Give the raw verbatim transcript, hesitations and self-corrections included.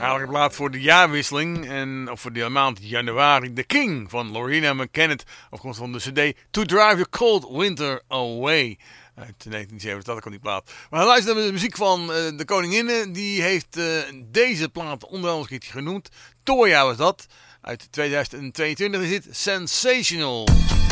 Eigenlijk plaat voor de jaarwisseling en of voor de maand januari. The King van Loreena McKennitt. Afkomstig van de cd To Drive the Cold Winter Away. Uit negentien zevenentachtig kwam die plaat. Maar luister naar de muziek van uh, de Koninginne. Die heeft uh, deze plaat onder andere genoemd. Toya was dat. Uit tweeduizend tweeëntwintig is dit Sensational.